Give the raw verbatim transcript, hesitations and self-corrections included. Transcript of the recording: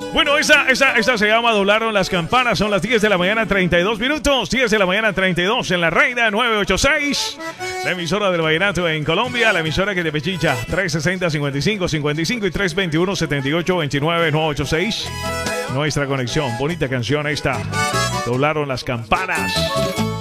Bueno, esa, esa, esa se llama Doblaron las Campanas. Son las diez de la mañana, treinta y dos minutos. diez de la mañana, treinta y dos en la Reina nueve ochenta y seis. La emisora del vallenato en Colombia. La emisora que te pechicha. tres sesenta, cincuenta y cinco, cincuenta y cinco y tres veintiuno, setenta y ocho, veintinueve, nueve ochenta y seis. Nuestra conexión. Bonita canción esta. Doblaron las Campanas.